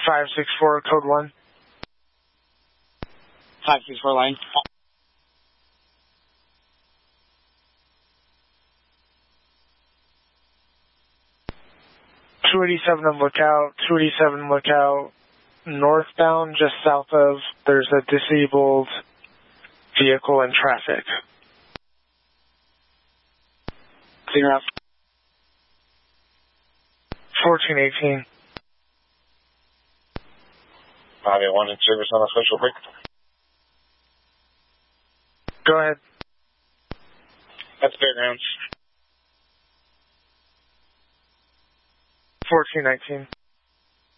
564, code 1. 564 line. 287 on lookout, 287 lookout, northbound, just south of, there's a disabled vehicle in traffic. Clear out. 1418. Bobby 1 in service on official break. Go ahead. That's Fairgrounds. 1419.